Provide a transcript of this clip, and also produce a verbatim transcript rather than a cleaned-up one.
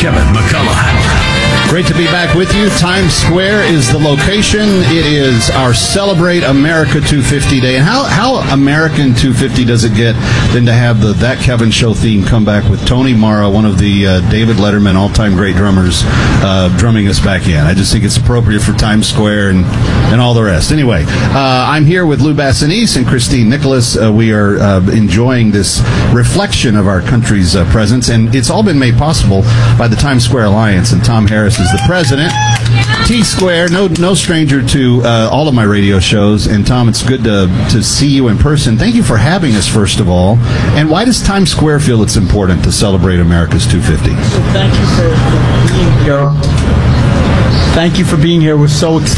Kevin McCullough. Great to be back with you. Times Square is the location. It is our Celebrate America two fifty Day. And how, how American two fifty does it get than to have the That Kevin Show theme come back with Tony Mara, one of the uh, David Letterman all-time great drummers, uh, drumming us back in. I just think it's appropriate for Times Square and, and all the rest. Anyway, uh, I'm here with Lou Bassanese and Christine Nicholas. Uh, we are uh, enjoying this reflection of our country's uh, presence, and it's all been made possible by the Times Square Alliance, and Tom Harris is the president. T-Square, no no stranger to uh, all of my radio shows. And Tom, it's good to to see you in person. Thank you for having us, first of all. And why does Times Square feel it's important to celebrate America's two fifty? Thank you for being here. Thank you for being here. We're so excited.